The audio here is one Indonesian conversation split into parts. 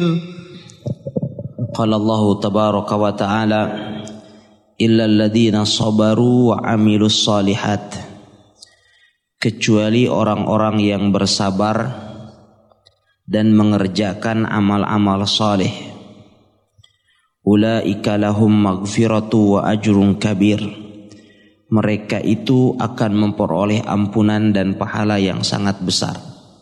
Qala Allah tabaraka wa ta'ala illa alladhina sabaru wa amilus solihat, kecuali orang-orang yang bersabar dan mengerjakan amal-amal saleh. Ulaika lahum maghfiratu wa ajrun kabir, mereka itu akan memperoleh ampunan dan pahala yang sangat besar.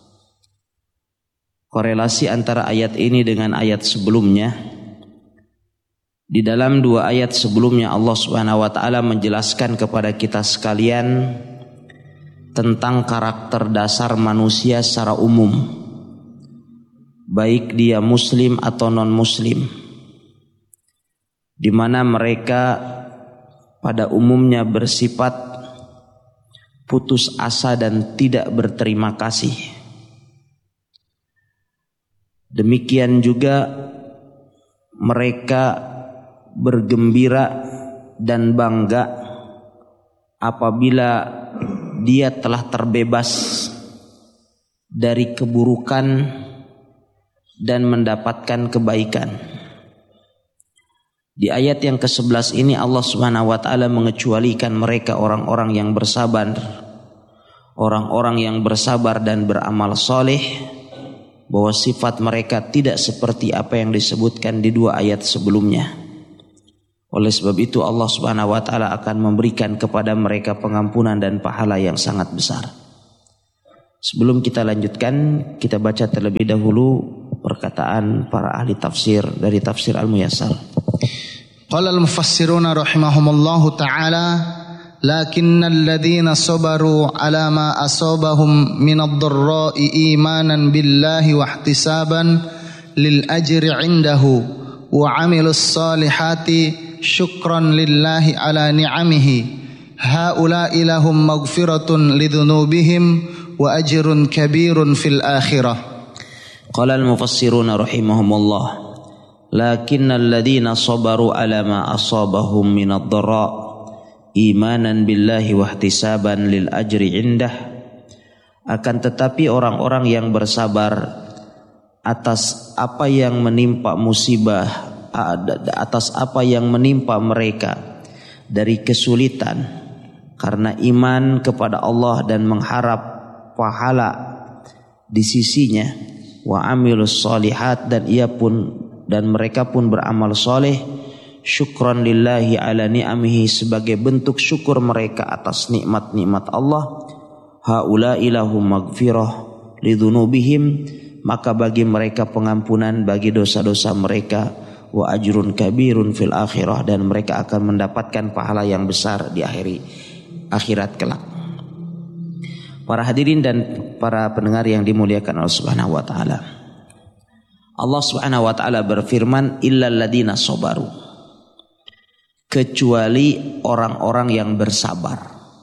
Korelasi antara ayat ini dengan ayat sebelumnya. Di dalam dua ayat sebelumnya Allah Subhanahu wa taala menjelaskan kepada kita sekalian tentang karakter dasar manusia secara umum, baik dia muslim atau non muslim, di mana mereka pada umumnya bersifat putus asa dan tidak berterima kasih. Demikian juga mereka bergembira dan bangga apabila dia telah terbebas dari keburukan dan mendapatkan kebaikan. Di ayat yang ke-11 ini Allah Subhanahu wa taala mengecualikan mereka orang-orang yang bersabar, orang-orang yang bersabar dan beramal soleh, bahwa sifat mereka tidak seperti apa yang disebutkan di dua ayat sebelumnya. Oleh sebab itu Allah Subhanahu wa taala akan memberikan kepada mereka pengampunan dan pahala yang sangat besar. Sebelum kita lanjutkan, kita baca terlebih dahulu perkataan para ahli tafsir dari tafsir Al-Muyassar. Qala al-mufassiruna rahimahumullahu ta'ala lakinnal ladzina sabaru ala ma asabahum min ad-dharra'i imanan billahi wa ihtisaban lil ajri 'indahu wa 'amilus salihati syukran lillahi ala ni'amihi haula'i lahum maghfiratun lidhunubihim wa ajrun kabirun fil akhirah. Qala al-mufassiruna rahimahumullah lakinnal ladzina sabaru ala ma asabahum min ad-dharra imanan billahi wa ihtisaban lil ajri indah, akan tetapi orang-orang yang bersabar atas apa yang menimpa musibah, atas apa yang menimpa mereka dari kesulitan karena iman kepada Allah dan mengharap pahala di sisinya, wa amilus solihat, dan mereka pun beramal soleh, syukran lillahi ala ni'amihi, sebagai bentuk syukur mereka atas nikmat-nikmat Allah, haula'i lahum maghfirah lidhunubihim, maka bagi mereka pengampunan bagi dosa-dosa mereka, wa ajrun kabirun fil akhirah, dan mereka akan mendapatkan pahala yang besar di akhirat kelak. Para hadirin dan para pendengar yang dimuliakan Allah Subhanahu wa taala, Allah Subhanahu wa taala berfirman illal ladzina sabaru, kecuali orang-orang yang bersabar.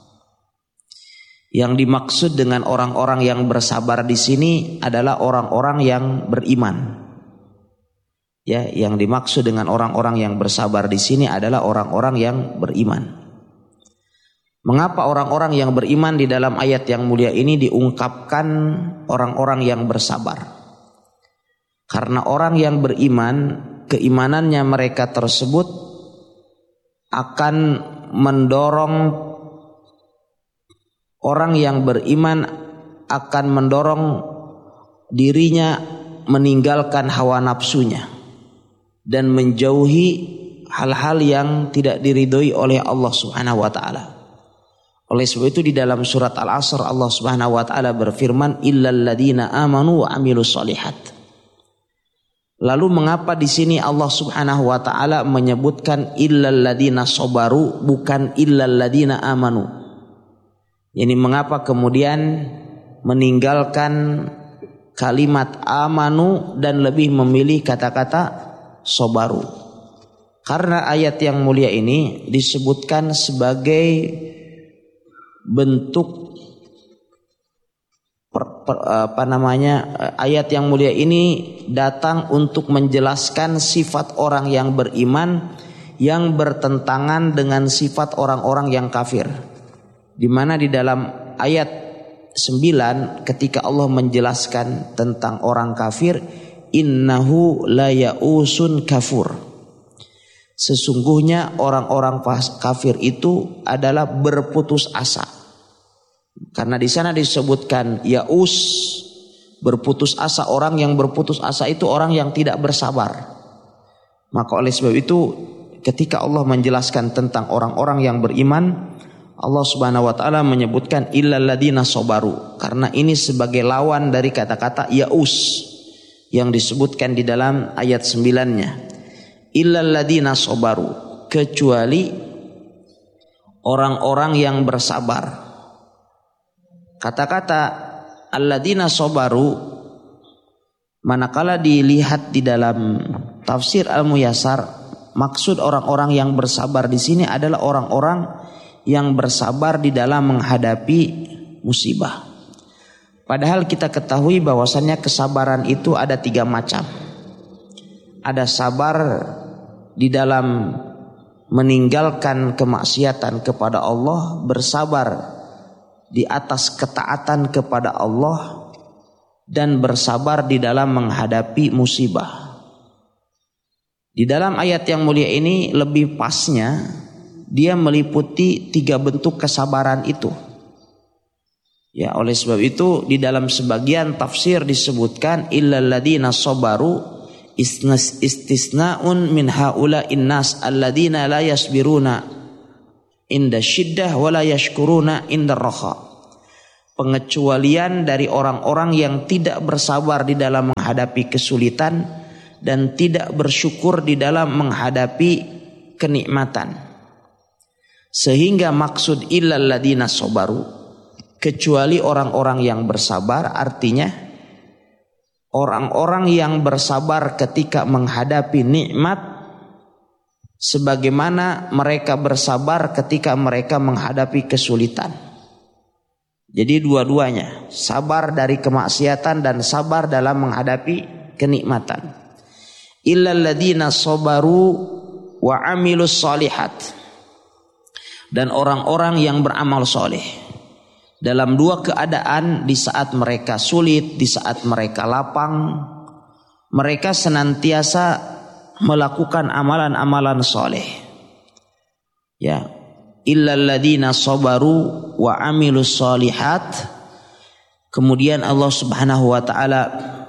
Yang dimaksud dengan orang-orang yang bersabar di sini adalah orang-orang yang beriman. Ya, yang dimaksud dengan orang-orang yang bersabar di sini adalah orang-orang yang beriman. Mengapa orang-orang yang beriman di dalam ayat yang mulia ini diungkapkan orang-orang yang bersabar? Karena orang yang beriman, keimanannya mereka tersebut akan mendorong, orang yang beriman akan mendorong dirinya meninggalkan hawa nafsunya dan menjauhi hal-hal yang tidak diridhoi oleh Allah Subhanahu wa taala. Oleh sebab itu di dalam surat Al-Asr Allah Subhanahu wa taala berfirman illal ladzina amanu wa amilus solihat. Lalu mengapa di sini Allah Subhanahu wa taala menyebutkan illal ladzina sabaru bukan illal ladzina amanu? Ini mengapa kemudian meninggalkan kalimat amanu dan lebih memilih kata-kata sabaru? Karena ayat yang mulia ini disebutkan sebagai bentuk ayat yang mulia ini datang untuk menjelaskan sifat orang yang beriman yang bertentangan dengan sifat orang-orang yang kafir. Di mana di dalam ayat 9 ketika Allah menjelaskan tentang orang kafir, innahu la ya'usun kafur. Sesungguhnya orang-orang kafir itu adalah berputus asa. Karena di sana disebutkan ya'us, berputus asa. Orang yang berputus asa itu orang yang tidak bersabar. Maka oleh sebab itu ketika Allah menjelaskan tentang orang-orang yang beriman, Allah Subhanahu wa taala menyebutkan illal ladzina sabaru, karena ini sebagai lawan dari kata-kata yaus yang disebutkan di dalam ayat 9-nya. Illal ladzina sabaru, kecuali orang-orang yang bersabar. Kata-kata alladzina sabaru manakala dilihat di dalam tafsir Al-Muyassar, maksud orang-orang yang bersabar di sini adalah orang-orang yang bersabar di dalam menghadapi musibah. Padahal kita ketahui bahwasannya kesabaran itu ada 3 macam. Ada sabar di dalam meninggalkan kemaksiatan kepada Allah, bersabar di atas ketaatan kepada Allah, dan bersabar di dalam menghadapi musibah. Di dalam ayat yang mulia ini lebih pasnya dia meliputi 3 bentuk kesabaran itu. Ya, oleh sebab itu di dalam sebagian tafsir disebutkan illal ladzina sabaru istisnaun min haula'in nas alladzina la yasbiruna inda syiddah wa la yashkuruna inda raha. Pengecualian dari orang-orang yang tidak bersabar di dalam menghadapi kesulitan dan tidak bersyukur di dalam menghadapi kenikmatan. Sehingga maksud illal ladzina sabaru, kecuali orang-orang yang bersabar, artinya orang-orang yang bersabar ketika menghadapi nikmat sebagaimana mereka bersabar ketika mereka menghadapi kesulitan. Jadi dua-duanya, sabar dari kemaksiatan dan sabar dalam menghadapi kenikmatan. Illal ladzina sabaru wa amilus shalihat, dan orang-orang yang beramal soleh dalam 2 keadaan, di saat mereka sulit, di saat mereka lapang, mereka senantiasa melakukan amalan-amalan soleh. Ya, illal ladzina sabaru wa amilus shalihat. Kemudian Allah Subhanahu wa taala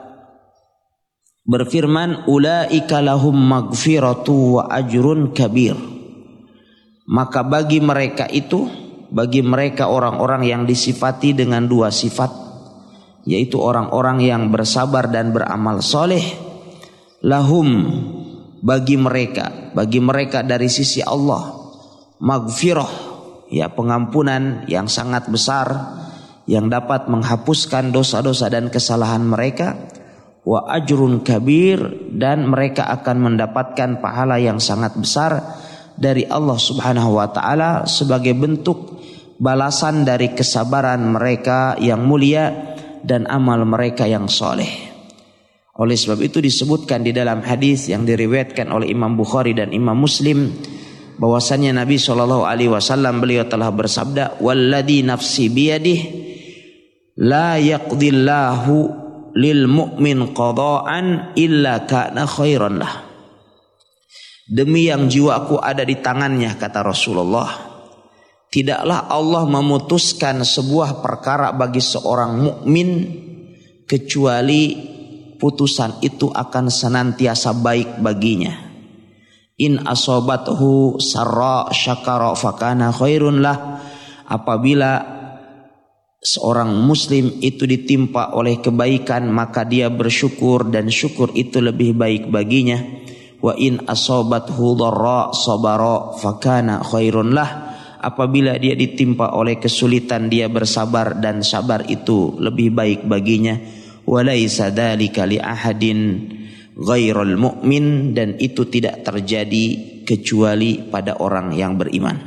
berfirman, ulaika lahum maghfiratu wa ajrun kabir. Maka bagi mereka itu, bagi mereka orang-orang yang disifati dengan 2 sifat, yaitu orang-orang yang bersabar dan beramal soleh, lahum, bagi mereka dari sisi Allah, maghfirah, ya pengampunan yang sangat besar yang dapat menghapuskan dosa-dosa dan kesalahan mereka, wa ajrun kabir, dan mereka akan mendapatkan pahala yang sangat besar dari Allah Subhanahu wa taala sebagai bentuk balasan dari kesabaran mereka yang mulia dan amal mereka yang soleh. Oleh sebab itu disebutkan di dalam hadis yang diriwayatkan oleh Imam Bukhari dan Imam Muslim bahwasannya Nabi SAW beliau telah bersabda, walladzi nafsi biyadihi la yaqdillahu lil mu'min qada'an illa kana khairan lah. Demi yang jiwaku ada di tangannya, kata Rasulullah, tidaklah Allah memutuskan sebuah perkara bagi seorang mukmin kecuali putusan itu akan senantiasa baik baginya. In asobathu sarra syakara fakana khairun lah. Apabila seorang muslim itu ditimpa oleh kebaikan, maka dia bersyukur dan syukur itu lebih baik baginya. Wa in asobathu dharra sabara fakana khairun lah. Apabila dia ditimpa oleh kesulitan, dia bersabar dan sabar itu lebih baik baginya. Walaisa dzalika li ahadin ghairul mu'min, dan itu tidak terjadi kecuali pada orang yang beriman.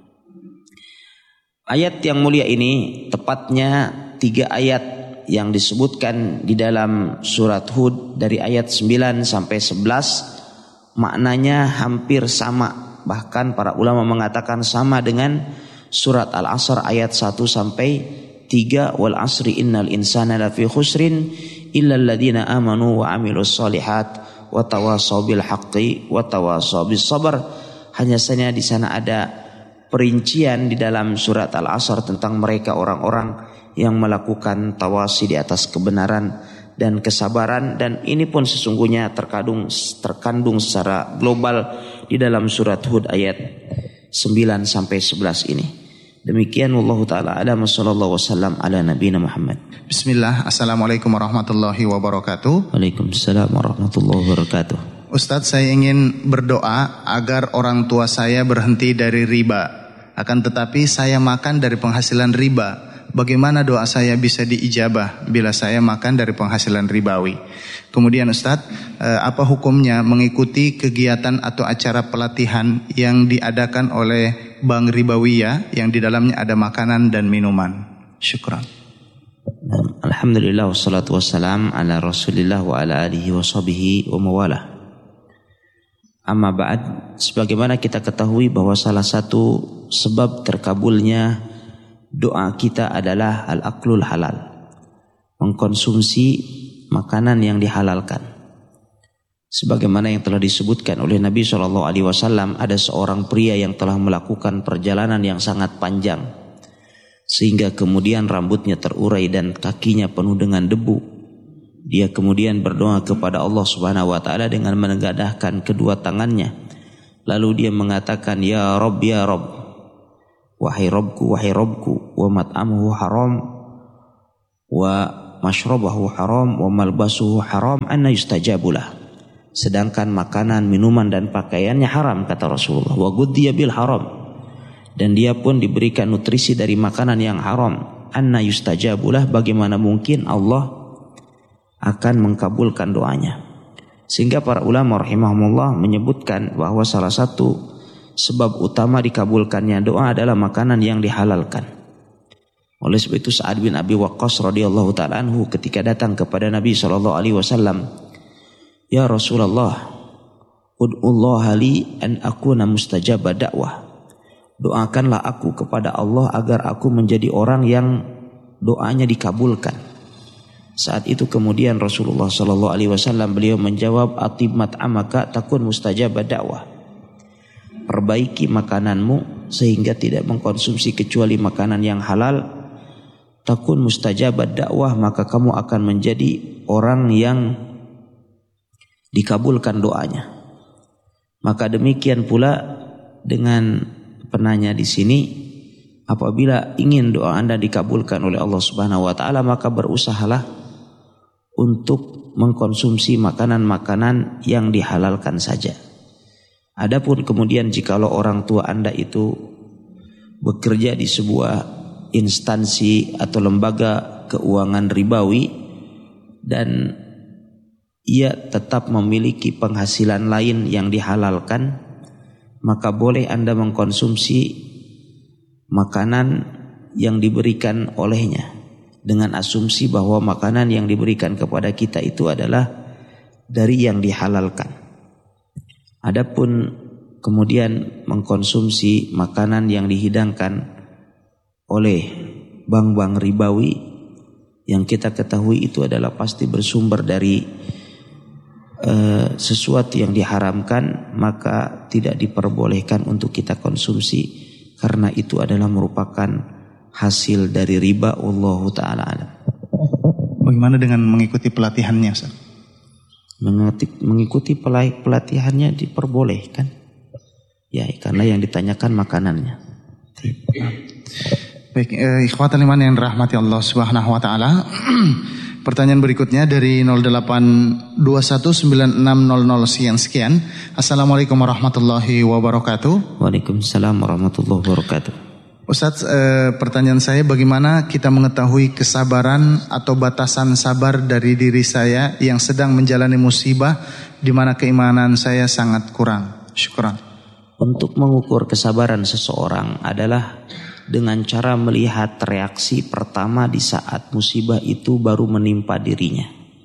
Ayat yang mulia ini tepatnya 3 ayat yang disebutkan di dalam surat Hud dari ayat 9 sampai 11 maknanya hampir sama, bahkan para ulama mengatakan sama dengan surat Al-Asr ayat 1 sampai 3, wal asri innal insana lafi khusrin illal ladzina amanu wa amilus shalihat wa tawasaw bil haqqi wa tawasaw bis sabr. Hanya saja di sana ada perincian di dalam surat Al-Asr tentang mereka orang-orang yang melakukan tawasi di atas kebenaran dan kesabaran, dan ini pun sesungguhnya terkandung secara global di dalam surat Hud ayat 9 sampai 11 ini. Demikian wallahu taala alam, sallallahu wasallam ala nabiyina Muhammad. Bismillah. Assalamualaikum warahmatullahi wabarakatuh. Waalaikumsalam warahmatullahi wabarakatuh. Ustadz, saya ingin berdoa agar orang tua saya berhenti dari riba. Akan tetapi saya makan dari penghasilan riba. Bagaimana doa saya bisa diijabah bila saya makan dari penghasilan ribawi? Kemudian Ustadz, apa hukumnya mengikuti kegiatan atau acara pelatihan yang diadakan oleh Bank Ribawiyah yang di dalamnya ada makanan dan minuman? Syukran. Alhamdulillah wassalatu wassalam ala Rasulillah wa ala alihi wa sahbihi wa mawalah. Amma ba'd, sebagaimana kita ketahui bahwa salah satu sebab terkabulnya doa kita adalah al-aklul halal, mengkonsumsi makanan yang dihalalkan. Sebagaimana yang telah disebutkan oleh Nabi SAW, ada seorang pria yang telah melakukan perjalanan yang sangat panjang, sehingga kemudian rambutnya terurai dan kakinya penuh dengan debu. Dia kemudian berdoa kepada Allah Subhanahu wa taala dengan menengadahkan kedua tangannya. Lalu dia mengatakan, ya Rabb, wahai Rabbku, wa mat'amuhu haram, wa mashrabahu haram, wa malbasuhu haram, anna yustajabulah. Sedangkan makanan, minuman dan pakaiannya haram, kata Rasulullah. Wa ghudhiya bil haram. Dan dia pun diberikan nutrisi dari makanan yang haram. Anna yustajabulah, bagaimana mungkin Allah akan mengkabulkan doanya. Sehingga para ulama rahimahumullah menyebutkan bahwa salah satu sebab utama dikabulkannya doa adalah makanan yang dihalalkan. Oleh sebab itu Sa'ad bin Abi Waqqas radhiyallahu ta'ala anhu ketika datang kepada Nabi SAW, ya Rasulullah, ud'ullaha li an akuna mustajaba da'wah. Doakanlah aku kepada Allah agar aku menjadi orang yang doanya dikabulkan. Saat itu kemudian Rasulullah SAW beliau menjawab, atib mat'amaka takun mustajaba da'wah. Perbaiki makananmu sehingga tidak mengkonsumsi kecuali makanan yang halal. Takun mustajabat dakwah, maka kamu akan menjadi orang yang dikabulkan doanya. Maka demikian pula dengan penanya di sini, apabila ingin doa Anda dikabulkan oleh Allah Subhanahu wa taala, maka berusahalah untuk mengkonsumsi makanan-makanan yang dihalalkan saja. Adapun kemudian jikalau orang tua Anda itu bekerja di sebuah instansi atau lembaga keuangan ribawi dan ia tetap memiliki penghasilan lain yang dihalalkan, maka boleh Anda mengkonsumsi makanan yang diberikan olehnya dengan asumsi bahwa makanan yang diberikan kepada kita itu adalah dari yang dihalalkan. Adapun kemudian mengkonsumsi makanan yang dihidangkan oleh bank-bank ribawi yang kita ketahui itu adalah pasti bersumber dari sesuatu yang diharamkan, maka tidak diperbolehkan untuk kita konsumsi karena itu adalah merupakan hasil dari riba. Wallahu ta'ala alam. Bagaimana dengan mengikuti pelatihannya, Ustaz? Mengikuti pelatihannya diperbolehkan. Ya, karena yang ditanyakan makanannya. Baik, ikhwatal iman yang rahmati Allah Subhanahu wa taala. Pertanyaan berikutnya dari 08219600 sekian. Assalamualaikum warahmatullahi wabarakatuh. Waalaikumsalam warahmatullahi wabarakatuh. Ustaz, pertanyaan saya, bagaimana kita mengetahui kesabaran atau batasan sabar dari diri saya yang sedang menjalani musibah di mana keimanan saya sangat kurang? Syukran. Untuk mengukur kesabaran seseorang adalah dengan cara melihat reaksi pertama di saat musibah itu baru menimpa dirinya.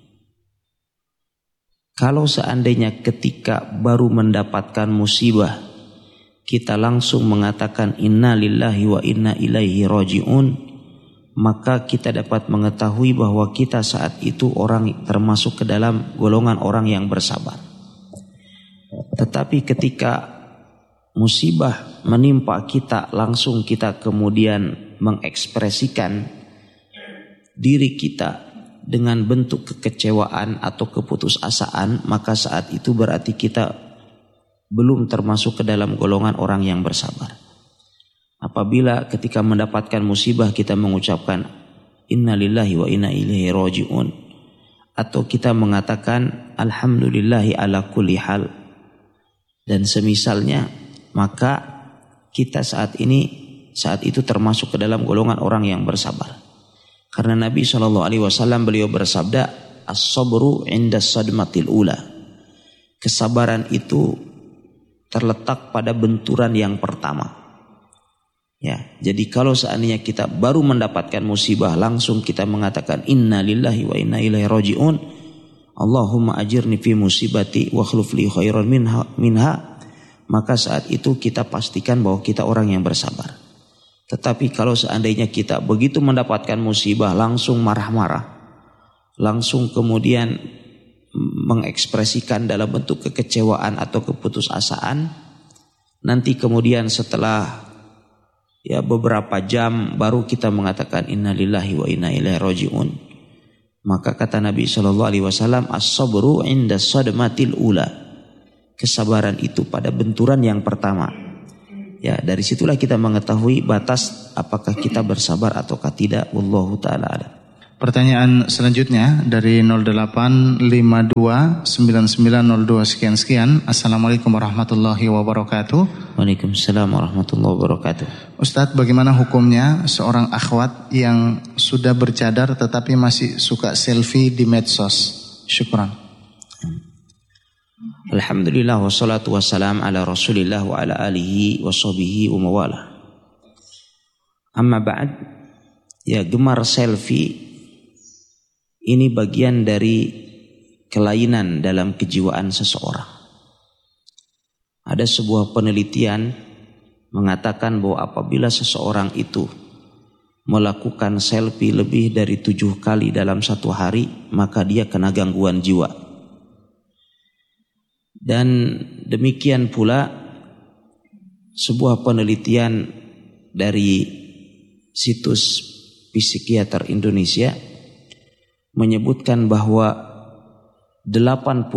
Kalau seandainya ketika baru mendapatkan musibah kita langsung mengatakan inna lillahi wa inna ilaihi raji'un, maka kita dapat mengetahui bahwa kita saat itu orang termasuk ke dalam golongan orang yang bersabar. Tetapi ketika musibah menimpa kita, langsung kita kemudian mengekspresikan diri kita dengan bentuk kekecewaan atau keputusasaan, maka saat itu berarti kita belum termasuk ke dalam golongan orang yang bersabar. Apabila ketika mendapatkan musibah kita mengucapkan inna lillahi wa inna ilaihi raji'un, atau kita mengatakan alhamdulillahi ala kulli hal dan semisalnya, maka kita saat itu termasuk ke dalam golongan orang yang bersabar. Karena Nabi SAW beliau bersabda, as-sabru inda sadmatil ula. Kesabaran itu terletak pada benturan yang pertama. Ya, jadi kalau seandainya kita baru mendapatkan musibah langsung kita mengatakan inna lillahi wa inna ilaihi raji'un, Allahumma ajirni fi musibati wa akhlif li khairan minha, maka saat itu kita pastikan bahwa kita orang yang bersabar. Tetapi kalau seandainya kita begitu mendapatkan musibah langsung marah-marah, langsung kemudian mengekspresikan dalam bentuk kekecewaan atau keputusasaan, nanti kemudian setelah beberapa jam baru kita mengatakan inna lillahi wa inna ilaihi raji'un, maka kata Nabi SAW, as-sabru inda sadmatil ula. Kesabaran itu pada benturan yang pertama. Ya, dari situlah kita mengetahui batas apakah kita bersabar ataukah tidak. Wallahu ta'ala a'lam. Pertanyaan selanjutnya dari 08529902 sekian-sekian. Assalamualaikum warahmatullahi wabarakatuh. Waalaikumsalam warahmatullahi wabarakatuh. Ustadz, bagaimana hukumnya seorang akhwat yang sudah bercadar tetapi masih suka selfie di medsos? Syukran. Alhamdulillah wassalatu wassalam ala rasulillah wa ala alihi wa sahbihi wa mawalah. Amma ba'd, gemar selfie ini bagian dari kelainan dalam kejiwaan seseorang. Ada sebuah penelitian mengatakan bahwa apabila seseorang itu melakukan selfie lebih dari 7 kali dalam satu hari, maka dia kena gangguan jiwa. Dan demikian pula sebuah penelitian dari situs Psikiater Indonesia menyebutkan bahwa 80%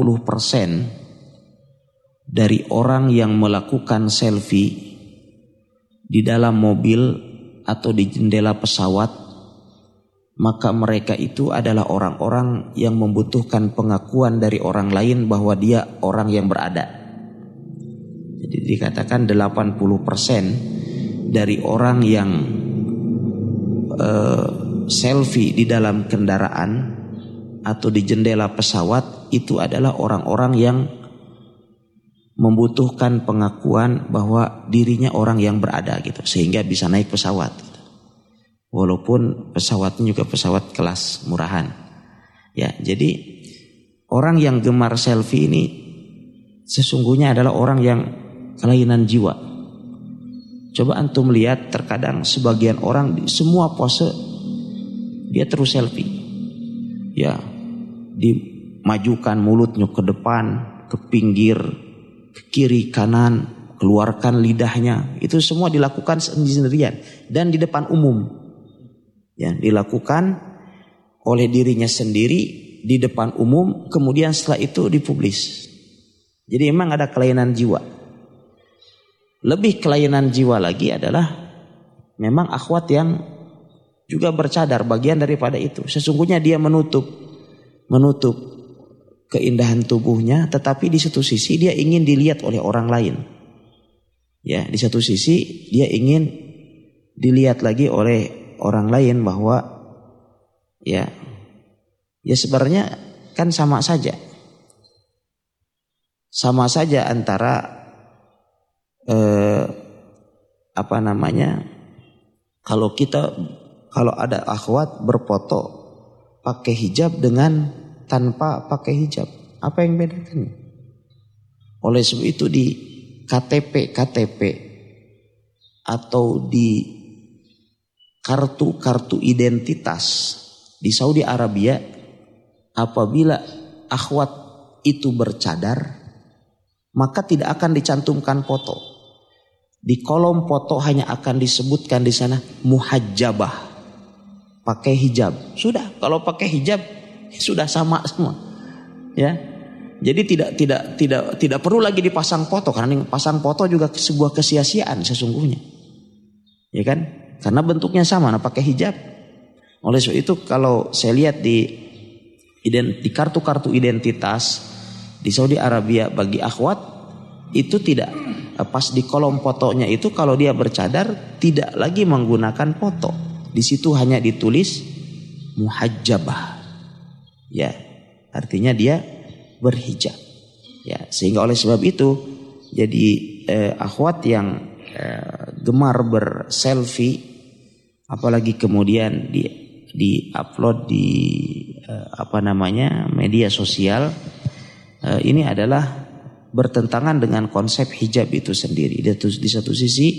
dari orang yang melakukan selfie di dalam mobil atau di jendela pesawat, maka mereka itu adalah orang-orang yang membutuhkan pengakuan dari orang lain bahwa dia orang yang berada. Jadi dikatakan 80% dari orang yang selfie di dalam kendaraan atau di jendela pesawat itu adalah orang-orang yang membutuhkan pengakuan bahwa dirinya orang yang berada gitu, sehingga bisa naik pesawat gitu. Walaupun pesawatnya juga pesawat kelas murahan. Ya, jadi orang yang gemar selfie ini sesungguhnya adalah orang yang kelainan jiwa. Coba antum lihat, terkadang sebagian orang di semua pose dia terus selfie. Ya, dimajukan mulutnya ke depan, ke pinggir, ke kiri, kanan, keluarkan lidahnya. Itu semua dilakukan sendirian dan di depan umum. Ya, dilakukan oleh dirinya sendiri di depan umum, kemudian setelah itu dipublis. Jadi memang ada kelainan jiwa. Lebih kelainan jiwa lagi adalah memang akhwat yang juga bercadar, bagian daripada itu. Sesungguhnya dia menutup keindahan tubuhnya, tetapi di satu sisi dia ingin dilihat oleh orang lain. Ya, di satu sisi dia ingin dilihat lagi oleh orang lain bahwa ya sebenarnya kan sama saja antara kalau ada akhwat berfoto pakai hijab dengan tanpa pakai hijab, apa yang bedakan? Oleh sebab itu di KTP atau di kartu-kartu identitas di Saudi Arabia, apabila akhwat itu bercadar, maka tidak akan dicantumkan foto. Di kolom foto hanya akan disebutkan di sana muhajjabah, pakai hijab. Sudah, kalau pakai hijab sudah sama semua. Ya. Jadi tidak perlu lagi dipasang foto, karena pasang foto juga sebuah kesia-siaan sesungguhnya. Ya kan? Karena bentuknya sama, pakai hijab. Oleh sebab itu kalau saya lihat di kartu-kartu identitas di Saudi Arabia bagi akhwat itu tidak pas di kolom fotonya itu, kalau dia bercadar tidak lagi menggunakan foto. Di situ hanya ditulis muhajjabah. Ya, artinya dia berhijab. Ya, sehingga oleh sebab itu jadi akhwat yang gemar berselfie, apalagi kemudian di upload di media sosial, ini adalah bertentangan dengan konsep hijab itu sendiri. Di satu sisi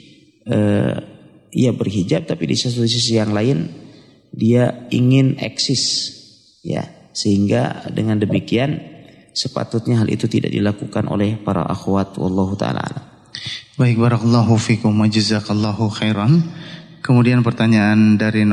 ia berhijab, tapi di satu sisi yang lain dia ingin eksis, ya, sehingga dengan demikian sepatutnya hal itu tidak dilakukan oleh para akhwat. Wallahu ta'ala. Baik, barakallahu fikum wa jazakallahu khairan. Kemudian pertanyaan dari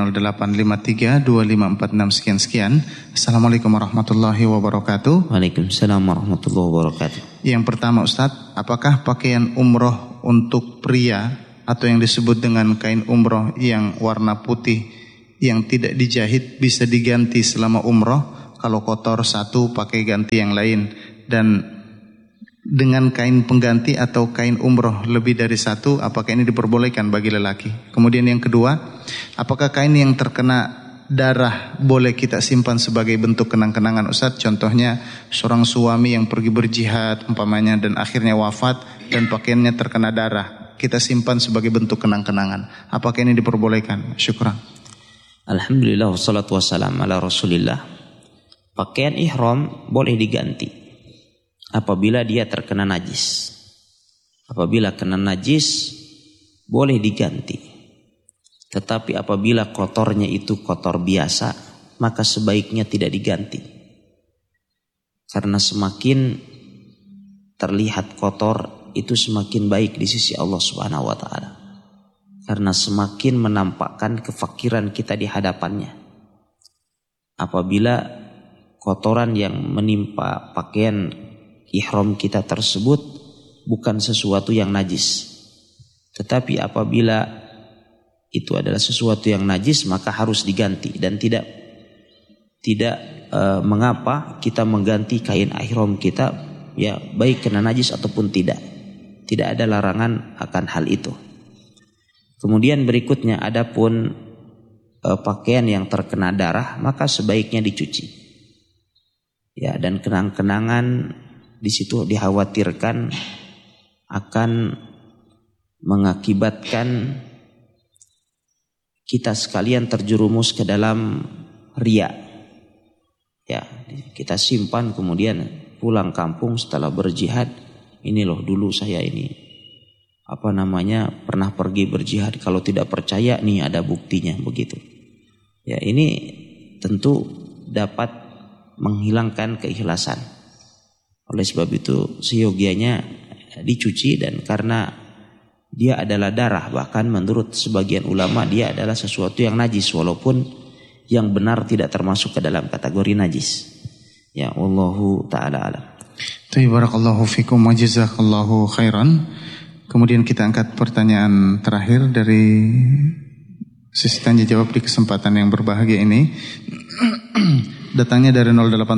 08532546 sekian. Assalamualaikum warahmatullahi wabarakatuh. Waalaikumsalam warahmatullahi wabarakatuh. Yang pertama, Ustadz, apakah pakaian umroh untuk pria atau yang disebut dengan kain umroh yang warna putih yang tidak dijahit bisa diganti selama umroh? Kalau kotor satu pakai ganti yang lain, dan dengan kain pengganti atau kain umroh lebih dari satu, apakah ini diperbolehkan bagi lelaki? Kemudian yang kedua, apakah kain yang terkena darah boleh kita simpan sebagai bentuk kenang-kenangan, Ustaz? Contohnya seorang suami yang pergi berjihad umpamanya dan akhirnya wafat dan pakaiannya terkena darah, kita simpan sebagai bentuk kenang-kenangan. Apakah ini diperbolehkan? Syukran. Alhamdulillah wassalatu wassalamu ala Rasulillah. Pakaian ihram boleh diganti apabila dia terkena najis. Apabila kena najis boleh diganti. Tetapi apabila kotornya itu kotor biasa, maka sebaiknya tidak diganti. Karena semakin terlihat kotor itu semakin baik di sisi Allah Subhanahu wa taala. Karena semakin menampakkan kefakiran kita di hadapannya. Apabila kotoran yang menimpa pakaian ihram kita tersebut bukan sesuatu yang najis, tetapi apabila itu adalah sesuatu yang najis maka harus diganti, dan tidak mengapa kita mengganti kain ihram kita, ya baik kena najis ataupun tidak ada larangan akan hal itu. Kemudian berikutnya, adapun pakaian yang terkena darah maka sebaiknya dicuci. Ya, dan kenang-kenangan di situ dikhawatirkan akan mengakibatkan kita sekalian terjerumus ke dalam riya. Ya, kita simpan kemudian pulang kampung setelah berjihad, ini loh dulu saya ini pernah pergi berjihad, kalau tidak percaya nih ada buktinya, begitu. Ya, ini tentu dapat menghilangkan keikhlasan. Oleh sebab itu seyogianya dicuci, dan karena dia adalah darah, bahkan menurut sebagian ulama dia adalah sesuatu yang najis, walaupun yang benar tidak termasuk ke dalam kategori najis. Ya, wallahu ta'ala alam. Barakallahu fikum wa jazakallahu khairan. Kemudian kita angkat pertanyaan terakhir dari sesi tanya jawab di kesempatan yang berbahagia ini. Datangnya dari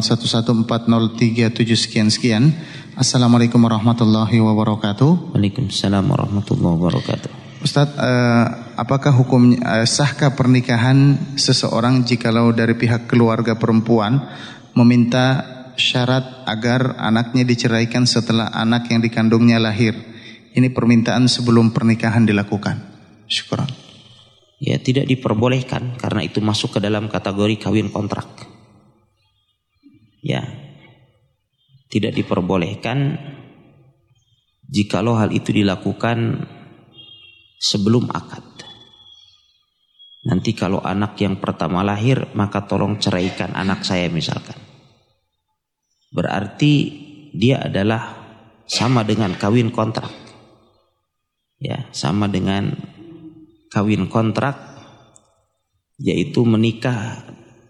08114037 sekian. Assalamualaikum warahmatullahi wabarakatuh. Waalaikumsalam warahmatullahi wabarakatuh. Ustadz, apakah hukumnya sahkah pernikahan seseorang jikalau dari pihak keluarga perempuan meminta syarat agar anaknya diceraikan setelah anak yang dikandungnya lahir? Ini permintaan sebelum pernikahan dilakukan. Syukran. Ya, tidak diperbolehkan karena itu masuk ke dalam kategori kawin kontrak. Ya, tidak diperbolehkan jikalau hal itu dilakukan sebelum akad. Nanti kalau anak yang pertama lahir, maka tolong ceraikan anak saya misalkan. Berarti dia adalah sama dengan kawin kontrak. Ya, sama dengan kawin kontrak, yaitu menikah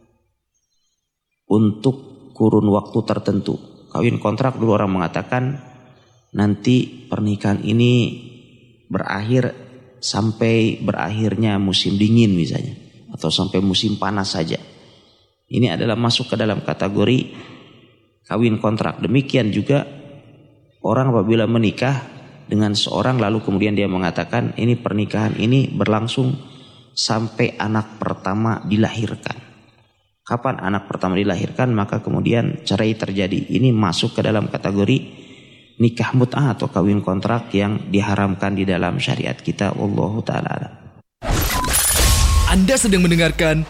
untuk kurun waktu tertentu. Kawin kontrak dulu orang mengatakan nanti pernikahan ini berakhir sampai berakhirnya musim dingin misalnya, atau sampai musim panas saja. Ini adalah masuk ke dalam kategori kawin kontrak. Demikian juga orang apabila menikah dengan seorang lalu kemudian dia mengatakan ini pernikahan ini berlangsung sampai anak pertama dilahirkan. Kapan anak pertama dilahirkan maka kemudian cerai terjadi. Ini masuk ke dalam kategori nikah mut'ah atau kawin kontrak yang diharamkan di dalam syariat kita. Wallahu ta'ala alam. Anda sedang mendengarkan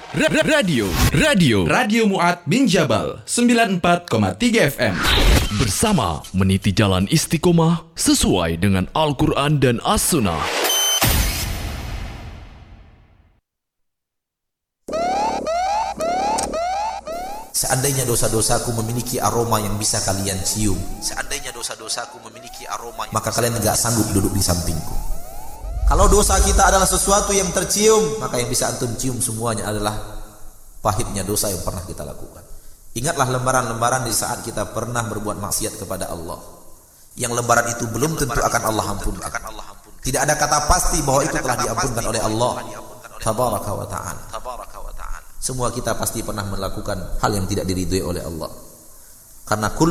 Radio Mu'ad bin Jabal 94,3 FM. Bersama meniti jalan istiqomah sesuai dengan Al-Quran dan As-Sunnah. Seandainya dosa-dosaku memiliki aroma yang bisa kalian cium, maka kalian tidak sanggup duduk di sampingku. Kalau dosa kita adalah sesuatu yang tercium, maka yang bisa antum cium semuanya adalah pahitnya dosa yang pernah kita lakukan. Ingatlah lembaran-lembaran di saat kita pernah berbuat maksiat kepada Allah. Yang lembaran itu belum tentu akan Allah ampunkan. Tidak ada kata pasti bahwa itu telah diampunkan oleh Allah Tabaraka wa ta'ala. Semua kita pasti pernah melakukan hal yang tidak diridhoi oleh Allah. Karena